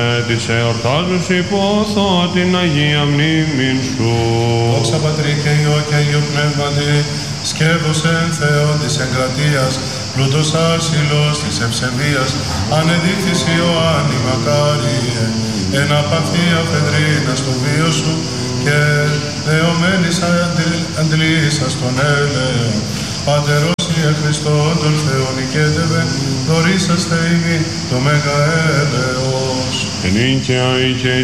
Της εορτάζους υπόθω την Αγία μνήμην σου. Δόξα Πατρί και Υιό και Αγίου Πνεύματι, σκεύωσε εν Θεό της εγκρατείας, πλούτος άσυλος της ευσεβίας, ανεδείχθης Ιωάννη μακάριε, εν απαθή αφεδρίνα στο βίο σου, και δεωμένης αντλήσας τον έλεον. Πατερός Ιε Χριστόν τον Θεόν οικέτευε, δωρήσαστε ημί το μέγα έλεος. Εν και